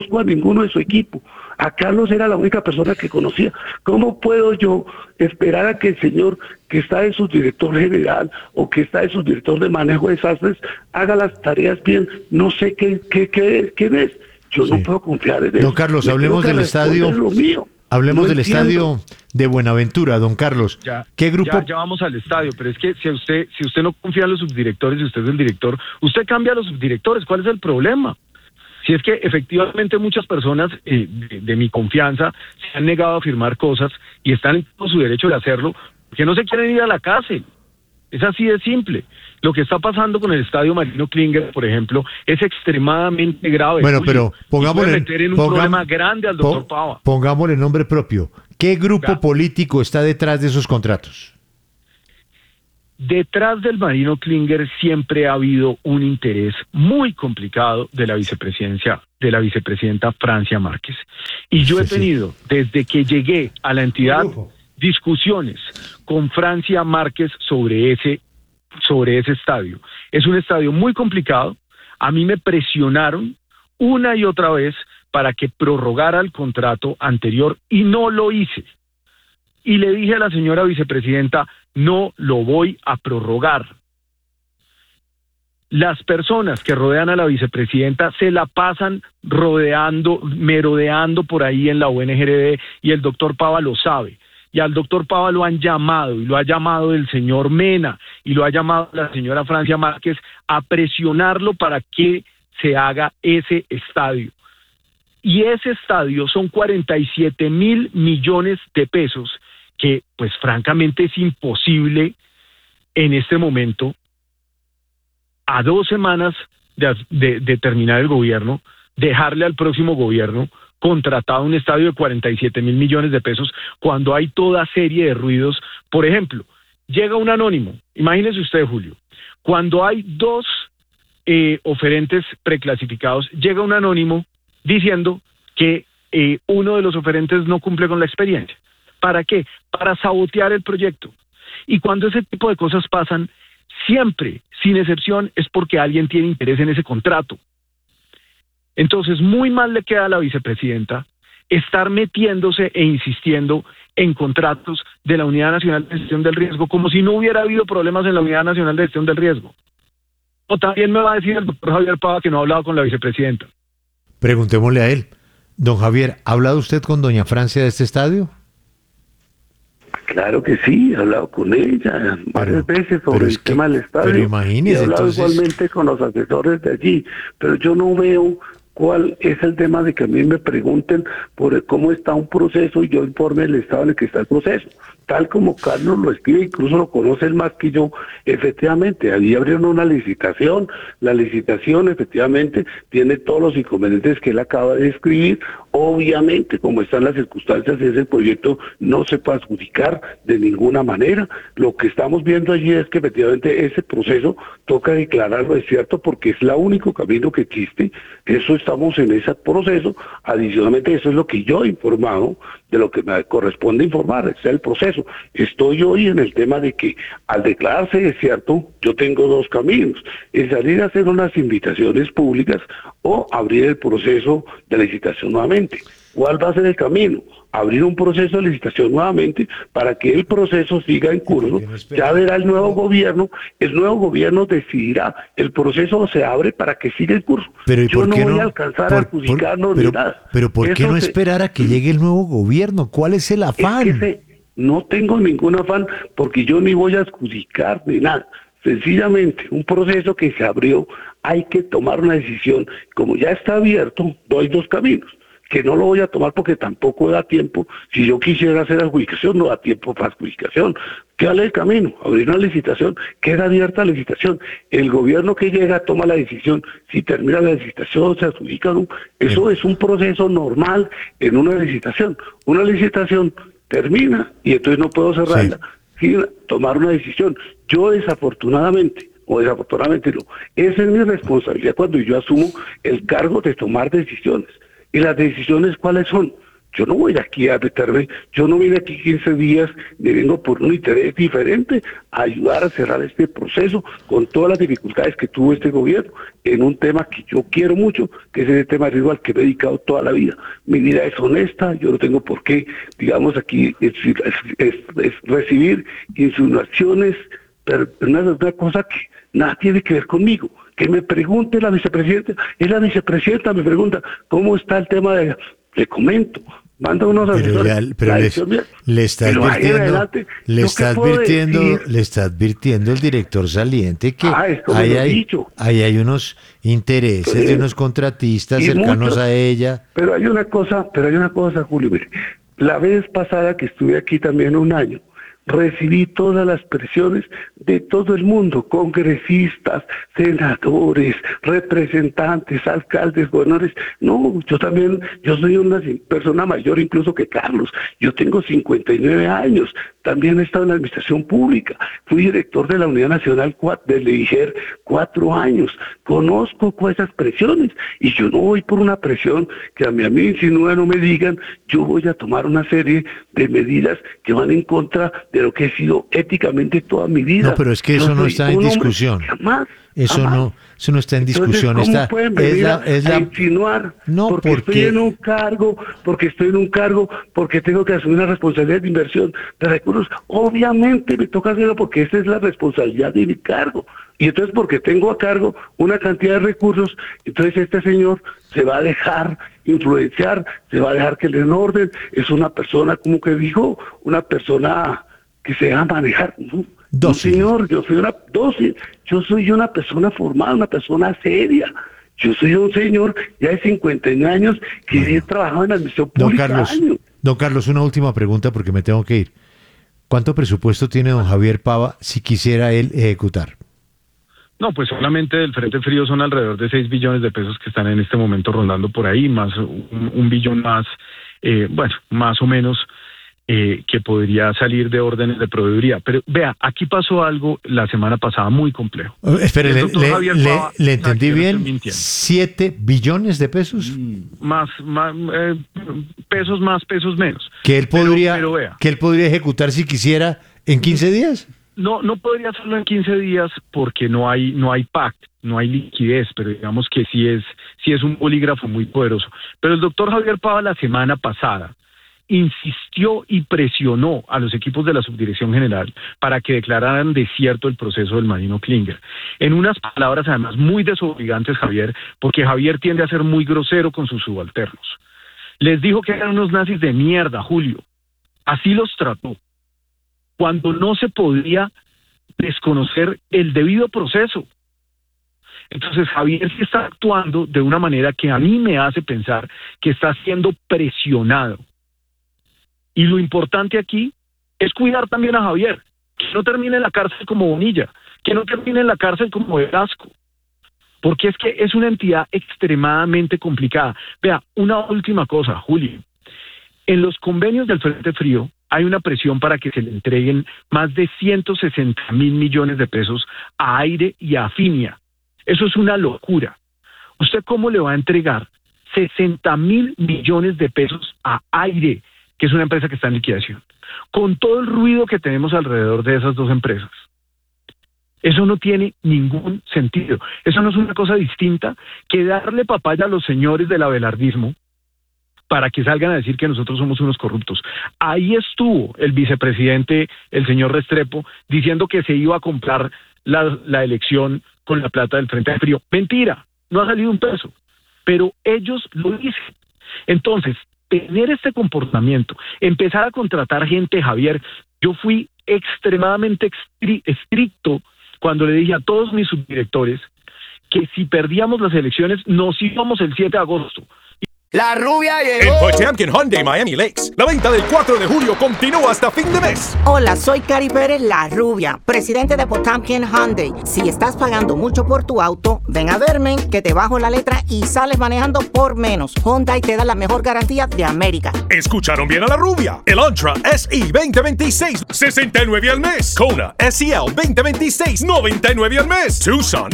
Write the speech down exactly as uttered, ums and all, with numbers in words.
a ninguno de su equipo. A Carlos era la única persona que conocía. ¿Cómo puedo yo esperar a que el señor que está de subdirector general o que está de subdirector de manejo de desastres haga las tareas bien? No sé qué, qué, qué, quién es. Yo sí. no puedo confiar en eso. Don Carlos, Me hablemos del estadio. Hablemos no del entiendo. estadio de Buenaventura, don Carlos. Ya, ¿Qué grupo? Ya, ya vamos al estadio, pero es que si usted, si usted no confía en los subdirectores, si usted es el director, usted cambia a los subdirectores. ¿Cuál es el problema? Si es que efectivamente muchas personas eh, de, de mi confianza se han negado a firmar cosas y están en todo su derecho de hacerlo, porque no se quieren ir a la cárcel. Es así de simple. Lo que está pasando con el estadio Marino Klinger, por ejemplo, es extremadamente grave. Bueno, Julio, pero pongámosle meter en un pongam, problema grande al doctor Pava. Pongámosle nombre propio. ¿Qué grupo ya. político está detrás de esos contratos? Detrás del Marino Klinger siempre ha habido un interés muy complicado de la vicepresidencia, de la vicepresidenta Francia Márquez. Y yo sí, he tenido, sí. desde que llegué a la entidad, discusiones con Francia Márquez sobre ese, sobre ese estadio. Es un estadio muy complicado. A mí me presionaron una y otra vez para que prorrogara el contrato anterior y no lo hice. Y le dije a la señora vicepresidenta, no lo voy a prorrogar. Las personas que rodean a la vicepresidenta se la pasan rodeando, merodeando por ahí en la U N G R D y el doctor Pava lo sabe. Y al doctor Pava lo han llamado, y lo ha llamado el señor Mena, y lo ha llamado la señora Francia Márquez a presionarlo para que se haga ese estadio. Y ese estadio son cuarenta y siete mil millones de pesos que pues francamente es imposible en este momento, a dos semanas de, de, de terminar el gobierno, dejarle al próximo gobierno contratado un estadio de cuarenta y siete mil millones de pesos cuando hay toda serie de ruidos. Por ejemplo, llega un anónimo, imagínese usted, Julio, cuando hay dos eh, oferentes preclasificados, llega un anónimo diciendo que eh, uno de los oferentes no cumple con la experiencia. ¿Para qué? Para sabotear el proyecto. Y cuando ese tipo de cosas pasan, siempre, sin excepción, es porque alguien tiene interés en ese contrato. Entonces, muy mal le queda a la vicepresidenta estar metiéndose e insistiendo en contratos de la Unidad Nacional de Gestión del Riesgo, como si no hubiera habido problemas en la Unidad Nacional de Gestión del Riesgo. O también me va a decir el doctor Javier Pava que no ha hablado con la vicepresidenta. Preguntémosle a él. Don Javier, ¿ha hablado usted con doña Francia de este estadio? Claro que sí, he hablado con ella varias pero, veces sobre el tema del estadio. Pero imagínese, he hablado entonces... igualmente con los asesores de allí, pero yo no veo cuál es el tema de que a mí me pregunten por cómo está un proceso y yo informe el estado en el que está el proceso. Tal como Carlos lo escribe, incluso lo conoce él más que yo, efectivamente, allí abrieron una licitación, la licitación efectivamente tiene todos los inconvenientes que él acaba de escribir, obviamente como están las circunstancias ese proyecto no se puede adjudicar de ninguna manera, lo que estamos viendo allí es que efectivamente ese proceso toca declararlo de cierto porque es el único camino que existe, eso estamos en ese proceso, adicionalmente eso es lo que yo he informado, de lo que me corresponde informar, ese es el proceso. Estoy hoy en el tema de que al declararse desierto, yo tengo dos caminos, el salir a hacer unas invitaciones públicas o abrir el proceso de licitación nuevamente. ¿Cuál va a ser el camino? Abrir un proceso de licitación nuevamente para que el proceso siga en curso, ya verá el nuevo gobierno, el nuevo gobierno decidirá, el proceso se abre para que siga en curso. Pero yo no voy no, a alcanzar por, a adjudicarnos pero, ni nada. Pero ¿por qué Eso no se, esperar a que llegue el nuevo gobierno? ¿Cuál es el afán? Es que se, no tengo ningún afán porque yo ni voy a adjudicar ni nada. Sencillamente, un proceso que se abrió, hay que tomar una decisión. Como ya está abierto, doy dos caminos. Que no lo voy a tomar porque tampoco da tiempo. Si yo quisiera hacer adjudicación, no da tiempo para adjudicación. ¿Qué vale el camino? Abrir una licitación, queda abierta la licitación. El gobierno que llega toma la decisión. Si termina la licitación, se adjudica. ¿No? Eso Bien. Es un proceso normal en una licitación. Una licitación termina y entonces no puedo cerrarla sí. sin tomar una decisión. Yo desafortunadamente, o desafortunadamente no, esa es mi responsabilidad cuando yo asumo el cargo de tomar decisiones. ¿Y las decisiones cuáles son? Yo no voy aquí a meterme, yo no vine aquí quince días, ni vengo por un interés diferente a ayudar a cerrar este proceso con todas las dificultades que tuvo este gobierno en un tema que yo quiero mucho, que es el tema de riesgo al que me he dedicado toda la vida. Mi vida es honesta, yo no tengo por qué, digamos aquí, es, es, es, es recibir insinuaciones, pero una, una cosa que nada tiene que ver conmigo. Que me pregunte la vicepresidenta, es la vicepresidenta, me pregunta, ¿cómo está el tema de...? Le comento, manda unos asesores. Pero, pero le, le está pero advirtiendo, adelante, le está advirtiendo, decir, le está advirtiendo el director saliente que ah, ahí, hay, ahí hay unos intereses pero, de unos contratistas cercanos muchos, a ella. Pero hay una cosa, pero hay una cosa, Julio, mire, la vez pasada que estuve aquí también un año, recibí todas las presiones de todo el mundo, congresistas, senadores, representantes, alcaldes, gobernadores. No, yo también, yo soy una persona mayor incluso que Carlos. Yo tengo cincuenta y nueve años, también he estado en la administración pública, fui director de la Unidad Nacional del I G E R cuatro años, conozco esas presiones y yo no voy por una presión que a mí, a mí si no, no me digan, yo voy a tomar una serie de medidas que van en contra de lo que he sido éticamente toda mi vida. No, pero es que eso no, no está en discusión. Jamás. Eso jamás. no, eso no está en discusión. Entonces, ¿cómo está, pueden venir es la, a, es la... a insinuar? No, porque porque estoy en un cargo, porque estoy en un cargo, porque tengo que asumir una responsabilidad de inversión de recursos. Obviamente me toca hacerlo porque esa es la responsabilidad de mi cargo. Y entonces porque tengo a cargo una cantidad de recursos, entonces este señor se va a dejar influenciar, se va a dejar que le den orden. Es una persona, como que dijo, una persona que se deja manejar. ¿No? No, señor, yo soy una dócil, yo soy una persona formada, una persona seria. Yo soy un señor ya de cincuenta y nueve años que bueno. he trabajado en la administración pública. Don Carlos, años. don Carlos, una última pregunta porque me tengo que ir. ¿Cuánto presupuesto tiene don Javier Pava si quisiera él ejecutar? No, pues solamente del Frente Frío son alrededor de seis billones de pesos que están en este momento rondando por ahí, más un, un billón más, eh, bueno, más o menos. Eh, que podría salir de órdenes de proveeduría. Pero vea, aquí pasó algo la semana pasada muy complejo. Uh, espere, le, le, le, le entendí bien, ¿siete billones de pesos? Más, más eh, pesos más, pesos menos. ¿Que él podría, pero, pero vea, que él podría ejecutar si quisiera en quince días? No, no podría hacerlo en quince días porque no hay, no hay P A C, no hay liquidez, pero digamos que sí es, sí es un bolígrafo muy poderoso. Pero el doctor Javier Pava la semana pasada insistió y presionó a los equipos de la Subdirección General para que declararan desierto el proceso del Marino Klinger. En unas palabras además muy desobligantes, Javier, porque Javier tiende a ser muy grosero con sus subalternos. Les dijo que eran unos nazis de mierda, Julio. Así los trató. Cuando no se podía desconocer el debido proceso. Entonces Javier sí está actuando de una manera que a mí me hace pensar que está siendo presionado. Y lo importante aquí es cuidar también a Javier, que no termine en la cárcel como Bonilla, que no termine en la cárcel como Velasco, porque es que es una entidad extremadamente complicada. Vea, una última cosa, Julio. En los convenios del Frente Frío hay una presión para que se le entreguen más de ciento sesenta mil millones de pesos a Aire y a Afinia. Eso es una locura. ¿Usted cómo le va a entregar sesenta mil millones de pesos a Aire, que es una empresa que está en liquidación, con todo el ruido que tenemos alrededor de esas dos empresas? Eso no tiene ningún sentido. Eso no es una cosa distinta que darle papaya a los señores del abelardismo para que salgan a decir que nosotros somos unos corruptos. Ahí estuvo el vicepresidente, el señor Restrepo, diciendo que se iba a comprar la, la elección con la plata del Frente Frío. Mentira, no ha salido un peso, pero ellos lo dicen. Entonces, tener este comportamiento, empezar a contratar gente, Javier, yo fui extremadamente estricto cuando le dije a todos mis subdirectores que si perdíamos las elecciones nos íbamos el siete de agosto. La rubia llegó. En Potemkin Hyundai Miami Lakes, la venta del cuatro de julio continúa hasta fin de mes. Hola, soy Cari Pérez, la rubia, presidente de Potemkin Hyundai. Si estás pagando mucho por tu auto, ven a verme, que te bajo la letra y sales manejando por menos. Hyundai te da la mejor garantía de América. Escucharon bien a la rubia. El Antra S E veinte veintiséis, sesenta y nueve al mes. Kona S E L veinte veintiséis, noventa y nueve al mes. Tucson